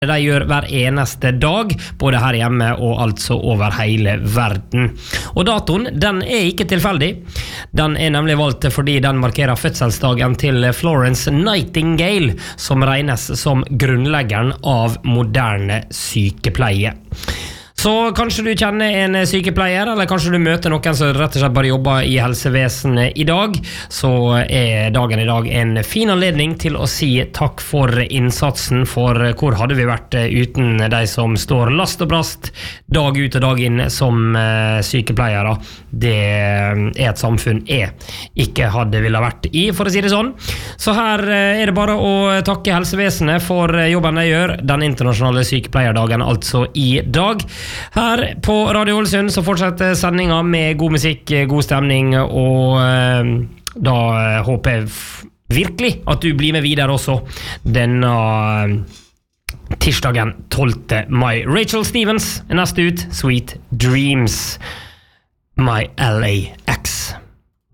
de gjør hver eneste dag, både her hjemme og altså over hele verden. Og datoen, den ikke tilfeldig. Den nemlig valgt fordi den markerer fødselsdagen til Florence Nightingale, som regnes som grunnleggeren av moderne sykepleie. Så kanskje du kjenner en sykepleier, eller kanskje du møter noen som rett og slett bare jobber i helsevesenet i dag, så dagen i dag en fin anledning til å si takk for innsatsen, for hvor hadde vi vært uten de som står last og brast dag ut og dag inn som sykepleiere. Det et samfunn ikke hadde ville vært i, for å si det sånn. Så her det bare å takke helsevesenet for jobben de gjør, den internasjonale sykepleierdagen altså i dag. Her på Radio Ålesund så fortsetter sendinga med god musikk, god stemning, og da håper jeg virkelig at du blir med videre også denne tirsdagen 12. mai. Rachel Stevens neste ut, Sweet Dreams, My LA